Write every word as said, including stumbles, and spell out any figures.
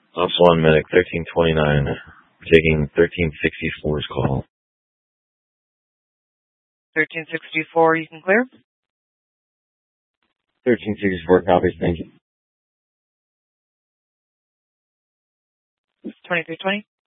Ops one Medic thirteen twenty-nine, taking thirteen sixty-four's call. thirteen sixty-four, you can clear? thirteen sixty-four copies, thank you. twenty-three twenty?